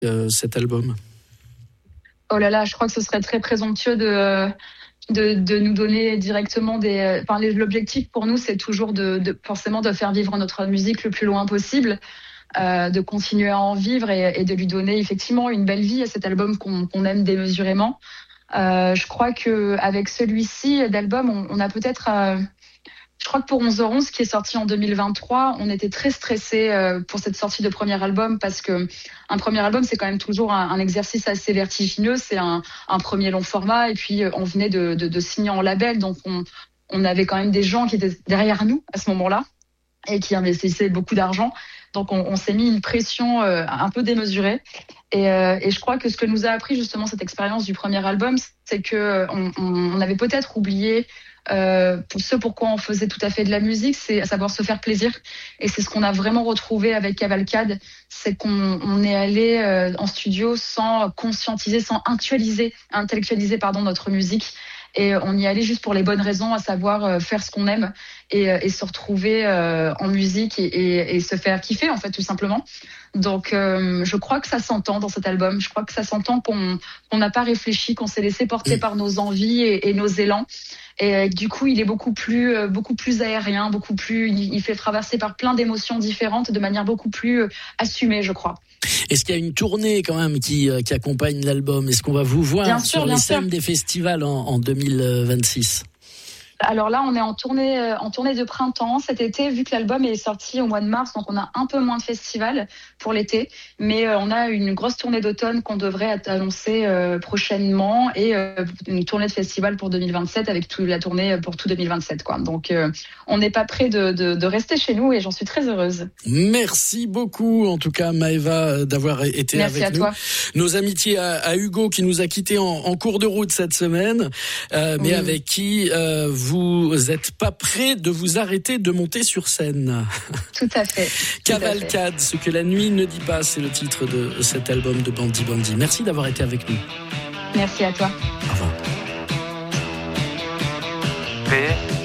cet album? Oh là là, je crois que ce serait très présomptueux de nous donner directement l'objectif pour nous, c'est toujours forcément de faire vivre notre musique le plus loin possible, de continuer à en vivre et de lui donner effectivement une belle vie à cet album qu'on aime démesurément. Je crois que avec celui-ci d'album, on a peut-être, je crois que pour 11h11 qui est sorti en 2023, on était très stressés pour cette sortie de premier album parce que un premier album, c'est quand même toujours un exercice assez vertigineux. C'est un premier long format et puis on venait de signer en label, donc on avait quand même des gens qui étaient derrière nous à ce moment-là et qui investissaient beaucoup d'argent. Donc on s'est mis une pression un peu démesurée. Et je crois que ce que nous a appris justement cette expérience du premier album, c'est que on avait peut-être oublié pourquoi on faisait tout à fait de la musique, c'est à savoir se faire plaisir. Et c'est ce qu'on a vraiment retrouvé avec Cavalcade, c'est qu'on est allé en studio sans conscientiser, sans intellectualiser notre musique. Et on y allait juste pour les bonnes raisons, à savoir faire ce qu'on aime et se retrouver en musique et se faire kiffer en fait tout simplement. Donc je crois que ça s'entend dans cet album. Je crois que ça s'entend qu'on n'a pas réfléchi, qu'on s'est laissé porter par nos envies et nos élans. Et du coup, il est beaucoup plus aérien, il fait traverser par plein d'émotions différentes de manière beaucoup plus assumée, je crois. Est-ce qu'il y a une tournée quand même qui accompagne l'album? Est-ce qu'on va vous voir sur les scènes des festivals en 2026? Alors là, on est en tournée de printemps cet été, vu que l'album est sorti au mois de mars, donc on a un peu moins de festivals pour l'été, mais on a une grosse tournée d'automne qu'on devrait annoncer prochainement et une tournée de festival pour 2027 avec toute la tournée pour tout 2027, quoi. Donc on n'est pas prêt de rester chez nous et j'en suis très heureuse. Merci beaucoup, en tout cas Maëva, d'avoir été Merci avec à nous. toi. Nos amitiés à Hugo qui nous a quittés en cours de route cette semaine, mais avec qui vous n'êtes pas prêt de vous arrêter de monter sur scène. Tout à fait. Cavalcade, ce que la nuit ne dit pas, c'est le titre de cet album de Bandy Bandy. Merci d'avoir été avec nous. Merci à toi. Au revoir.